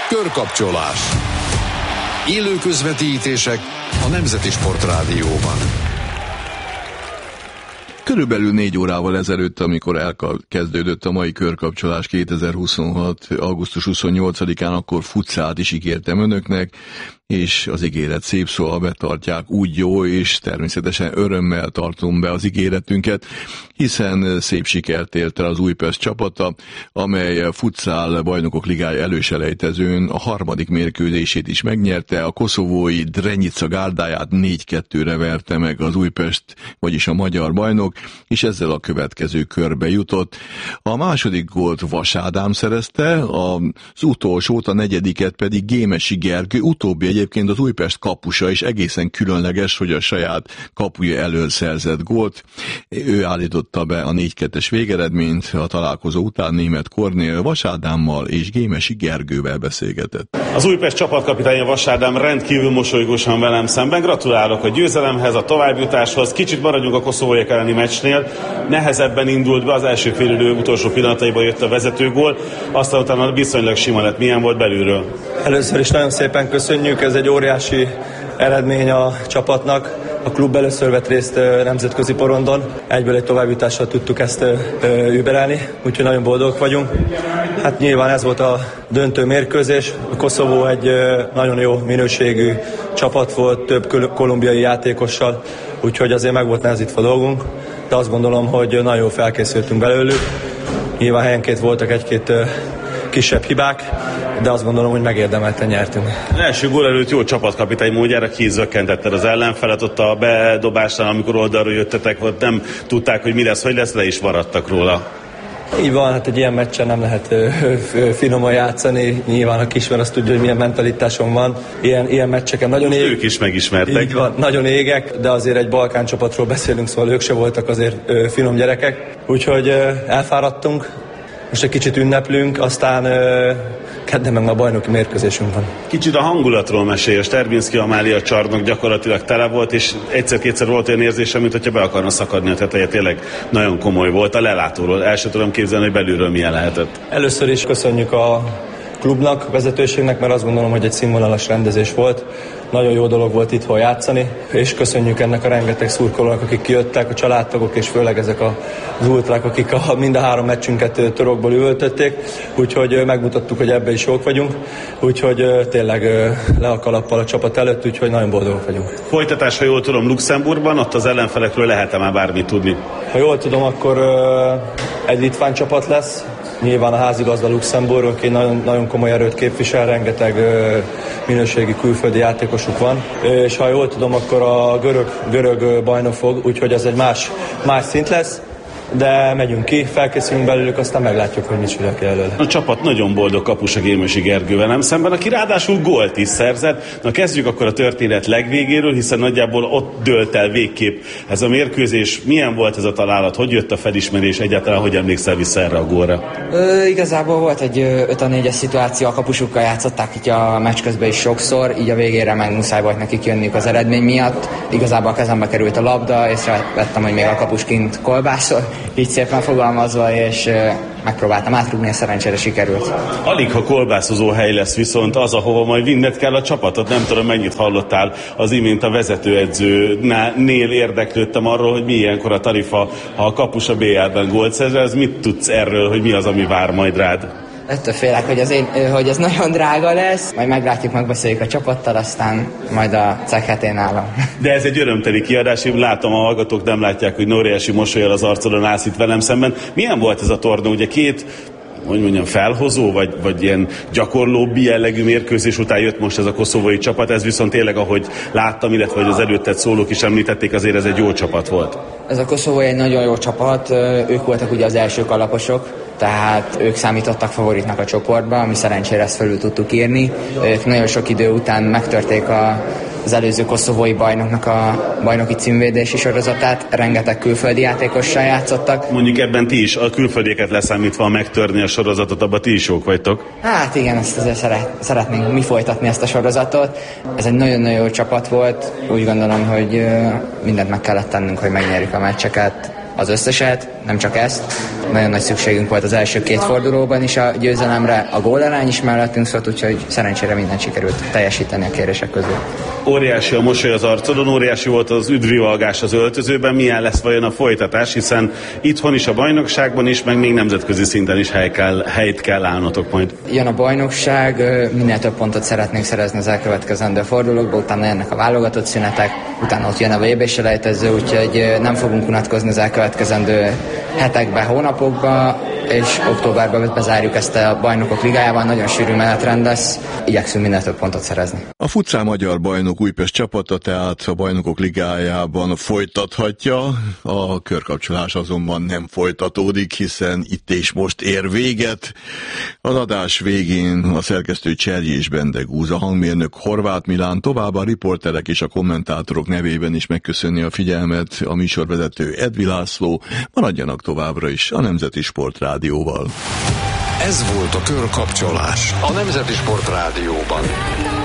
Körkapcsolás. Élő közvetítések a Nemzeti Sportrádióban. Körülbelül 4 órával ezelőtt, amikor elkezdődött a mai körkapcsolás 2026. augusztus 28-án, akkor futszált is ígértem önöknek, és az ígéret szép szóval betartják, úgy jó, és természetesen örömmel tartunk be az ígéretünket, hiszen szép sikert ért el az Újpest csapata, amely futszál bajnokok ligája előselejtezőn a harmadik mérkőzését is megnyerte, a koszovói Drenica gárdáját 4-2-re verte meg az Újpest, vagyis a magyar bajnok, és ezzel a következő körbe jutott. A második gólt Vas Ádám szerezte, az utolsót, a negyediket pedig Gémesi Gergő, utóbbi egyébként az Újpest kapusa, és egészen különleges, hogy a saját kapuja elől szerzett gólt. Ő állította be a 4-2-es végeredményt, a találkozó után Németh Kornél Vas Ádámmal és Gémesi Gergővel beszélgetett. Az Újpest csapatkapitánya Vas Ádám rendkívül mosolygósan velem szemben. Gratulálok a győzelemhez, a továbbjutáshoz. Kicsit maradjunk a koszovóiak elleni meccsnél. Nehezebben indult be, az első félidő utolsó pillanataiban jött a vezetőgól, aztán utána viszonylag sima lett. Milyen volt belülről? Először is nagyon szépen köszönjük, ez egy óriási eredmény a csapatnak. A klub először vett részt nemzetközi porondon, egyből egy továbbjutással tudtuk ezt überelni, úgyhogy nagyon boldogok vagyunk. Hát nyilván ez volt a döntő mérkőzés. A Koszovó egy nagyon jó minőségű csapat volt, több kolumbiai játékossal, úgyhogy azért meg volt nehezítve a dolgunk, de azt gondolom, hogy nagyon jól felkészültünk belőlük. Nyilván helyenként voltak egy-két kisebb hibák, de azt gondolom, hogy megérdemelten nyertünk. Az első gól előtt jó csapatkapitány módjára kizökkentetted az ellenfelet, ott a bedobásnál, amikor oldalról jöttetek, ott nem tudták, hogy mi lesz, hogy lesz, le is maradtak róla. Így van, hát egy ilyen meccsen nem lehet finoman játszani. Nyilván a kismer azt tudja, hogy milyen mentalitásom van. Ilyen meccseken nagyon égek. Ők is megismertek. Így van, nagyon égek, de azért egy Balkán csapatról beszélünk, szóval ők se voltak azért finom gyerekek. Úgyhogy elfáradtunk, most egy kicsit ünneplünk, aztán kedden meg ma bajnoki mérkőzésünk van. Kicsit a hangulatról mesélj, a Sterbinszky Amália csarnok gyakorlatilag tele volt, és egyszer-kétszer volt olyan érzésem, mint hogyha be akarna szakadni a teteje, tényleg nagyon komoly volt. A lelátóról el sem tudom képzelni, hogy belülről milyen lehetett. Először is köszönjük a klubnak, vezetőségnek, mert azt gondolom, hogy egy színvonalas rendezés volt. Nagyon jó dolog volt itthon játszani, és köszönjük ennek a rengeteg szurkolónak, akik kijöttek, a családtagok, és főleg ezek az ultrák, akik mind a 3 meccsünket torokból üvöltötték, úgyhogy megmutattuk, hogy ebbe is jók vagyunk, úgyhogy tényleg le a kalappal a csapat előtt, úgyhogy nagyon boldogok vagyunk. Folytatás, ha jól tudom, Luxemburgban, ott az ellenfelekről lehet-e már bármit tudni? Ha jól tudom, akkor egy litván csapat lesz. Nyilván a házigazda Luxemburg, aki nagyon, nagyon komoly erőt képvisel, rengeteg minőségi külföldi játékosuk van. És ha jól tudom, akkor a görög bajnok fog, úgyhogy ez egy más szint lesz. De megyünk ki, felkészülünk belőlük, aztán meglátjuk, hogy mit csinálják előle. A csapat nagyon boldog kapusa Gémesi Gergővel nem szemben, aki ráadásul gólt is szerzett. Na kezdjük akkor a történet legvégéről, hiszen nagyjából ott dőlt el végképp ez a mérkőzés. Milyen volt ez a találat? Hogy jött a felismerés? Egyáltalán hogy emlékszel vissza erre a gólra? Igazából volt egy 5-4-es szituáció, a kapusukkal játszották így a meccs közben is sokszor, így a végére meg muszáj volt nekik jönniük az eredmény miatt. Igazából a kezembe került a labda, észrevettem, hogy még a kapus kint kolbászol, így szépen fogalmazva, és megpróbáltam átrúgni, szerencsére sikerült. Alig, ha kolbászozó hely lesz viszont az, ahova majd vinned kell a csapatot. Nem tudom, mennyit hallottál az imént a vezetőedzőnél érdeklődtem arról, hogy mi ilyenkor a tarifa, ha a kapus a BL-ben gólt szerez. Mit tudsz erről, hogy mi az, ami vár majd rád? Ettől félek, hogy ez nagyon drága lesz, majd meglátjuk, megbeszéljük a csapattal, aztán majd a cekhetén állom. De ez egy örömteli kiadás, én látom, a hallgatók nem látják, hogy óriási mosollyal az arcodon állsz itt velem szemben. Milyen volt ez a torna? Ugye két, hogy mondjam, felhozó, vagy ilyen gyakorlóbbi jellegű mérkőzés után jött most ez a koszovói csapat, ez viszont tényleg, ahogy láttam, illetve hogy az előtted szólók is említették, azért ez egy jó csapat volt. Ez a koszovói egy nagyon jó csapat, ők voltak ugye az első kalaposok, tehát ők számítottak favoritnak a csoportba, ami szerencsére ezt felül tudtuk írni. Ők nagyon sok idő után megtörték az előző koszovói bajnoknak a bajnoki címvédési sorozatát, rengeteg külföldi játékossal játszottak. Mondjuk ebben ti is, a külföldieket leszámítva megtörni a sorozatot, abban ti is jók vagytok. Hát igen, ezt azért szeretnénk mi folytatni ezt a sorozatot. Ez egy nagyon-nagyon jó csapat volt, úgy gondolom, hogy mindent meg kellett tennünk, hogy megnyerjük a meccseket. az összeset, nem csak ezt. Nagyon nagy szükségünk volt az első 2 fordulóban is a győzelemre, a gólarány is mellettünk szólt, úgyhogy szerencsére mindent sikerült teljesíteni a kérések közül. Óriási a mosoly az arcodon, óriási volt az üdvrivalgás az öltözőben. Milyen lesz vajon a folytatás, hiszen itthon is, a bajnokságban is, meg még nemzetközi szinten is helyt kell állnotok majd. Jön a bajnokság, minél több pontot szeretnénk szerezni az elkövetkezendő fordulókba, utána jönnek a válogatott szünetek, utána ott jön a VB-selejtező, úgyhogy nem fogunk unatkozni az elkövetkezendő hetekben, hónapokban, és októberben bezárjuk ezt a bajnokok ligájában, nagyon sűrű menetrend lesz, igyekszünk minél több pontot szerezni. A futsal magyar bajnok Újpest csapata tehát a bajnokok ligájában folytathatja, a körkapcsolás azonban nem folytatódik, hiszen itt és most ér véget. Az adás végén a szerkesztő Cserjés és Bendegúz, a hangmérnök Horváth Milán, továbbá a riporterek és a kommentátorok nevében is megköszönni a figyelmet, a műsorvezető Edvi László. Maradjanak továbbra is a Nemzeti Sport Rádióval. Ez volt a Körkapcsolás a Nemzeti Sport Rádióban.